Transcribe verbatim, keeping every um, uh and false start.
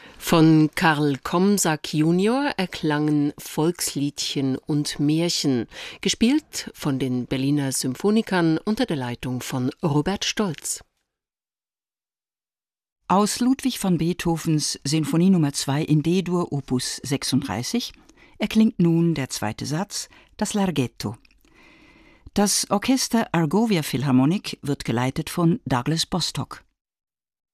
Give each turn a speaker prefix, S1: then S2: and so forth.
S1: Von Karl Komsak Junior erklangen Volksliedchen und Märchen, gespielt von den Berliner Symphonikern unter der Leitung von Robert Stolz.
S2: Aus Ludwig van Beethovens Sinfonie Nummer zwei in D-Dur Opus sechsunddreißig erklingt nun der zweite Satz, das Larghetto. Das Orchester Argovia Philharmonic wird geleitet von Douglas Bostock.